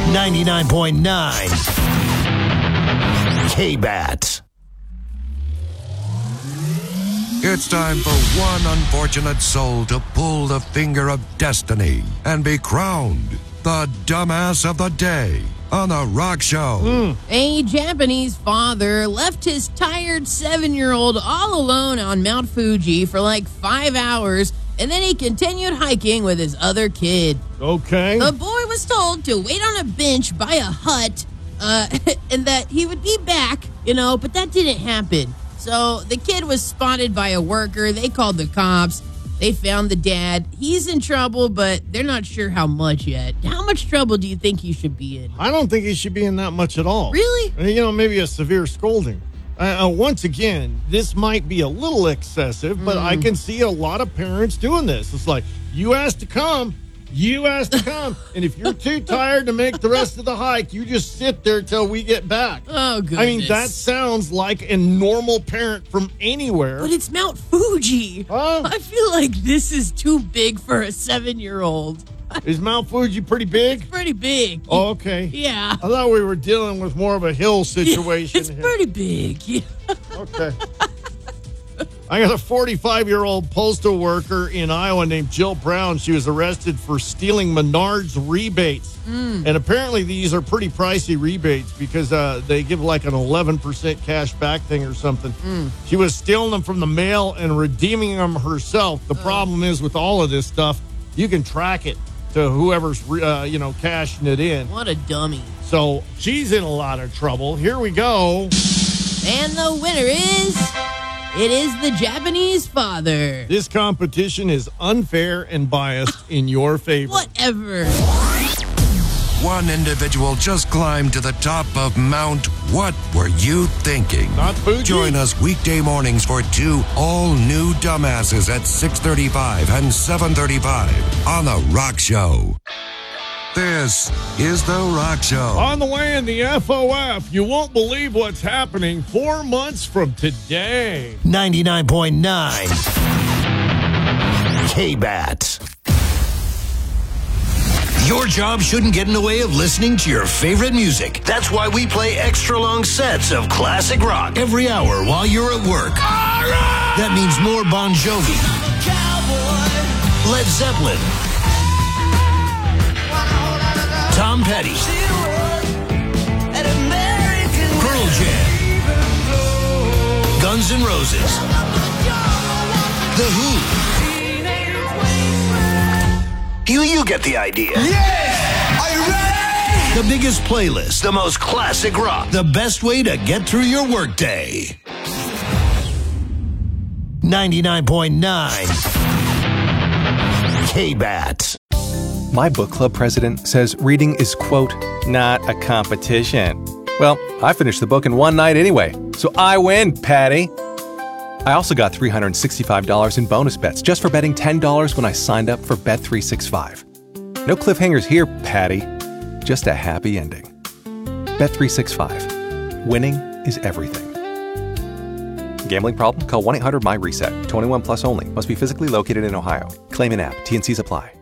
99.9 K-Bat. It's time for one unfortunate soul to pull the finger of destiny and be crowned the dumbass of the day on The Rock Show. A Japanese father left his tired 7-year-old all alone on Mount Fuji for like 5 hours, and then he continued hiking with his other kid. Okay. The boy was told to wait on a bench by a hut and that he would be back, but that didn't happen. So the kid was spotted by a worker. They called the cops. They found the dad. He's in trouble, but they're not sure how much yet. How much trouble do you think he should be in? I don't think he should be in that much at all. Really? Maybe a severe scolding. Once again, this might be a little excessive, but I can see a lot of parents doing this. It's like, you asked to come. And if you're too tired to make the rest of the hike, you just sit there till we get back. Oh, goodness. I mean, that sounds like a normal parent from anywhere. But it's Mount Fuji. Huh? I feel like this is too big for a 7-year-old. Is Mount Fuji pretty big? Pretty big. Oh, okay. Yeah. I thought we were dealing with more of a hill situation. It's pretty big. Yeah. Okay. I got a 45-year-old postal worker in Iowa named Jill Brown. She was arrested for stealing Menards rebates. And apparently these are pretty pricey rebates because they give like an 11% cash back thing or something. She was stealing them from the mail and redeeming them herself. The problem is with all of this stuff, you can track it to whoever's, cashing it in. What a dummy. So she's in a lot of trouble. Here we go. And the winner is... It is the Japanese father. This competition is unfair and biased in your favor. Whatever. One individual just climbed to the top of Mount What Were You Thinking? Not Fuji. Join us weekday mornings for two all-new dumbasses at 6:35 and 7:35 on The Rock Show. This is The Rock Show. On the way in the FOF, you won't believe what's happening 4 months from today. 99.9 K-Bat. Your job shouldn't get in the way of listening to your favorite music. That's why we play extra long sets of classic rock every hour while you're at work. That means more Bon Jovi, Led Zeppelin, Tom Petty, Pearl Jam, Guns N' Roses, The Who. You get the idea. Yeah! Are you ready? The biggest playlist, the most classic rock, the best way to get through your workday. 99.9 K-Bat. My book club president says reading is, quote, not a competition. Well, I finished the book in one night anyway, so I win, Patty. I also got $365 in bonus bets just for betting $10 when I signed up for Bet365. No cliffhangers here, Patty. Just a happy ending. Bet365. Winning is everything. Gambling problem? Call 1-800-MY-RESET. 21 plus only. Must be physically located in Ohio. Claim in app. T&Cs apply.